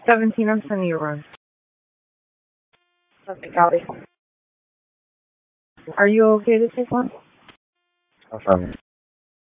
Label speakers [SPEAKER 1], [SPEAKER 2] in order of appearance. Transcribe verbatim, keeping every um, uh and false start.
[SPEAKER 1] seventeen, I'm sending you a run. Okay, copy. Are you okay to take one?
[SPEAKER 2] Affirmative.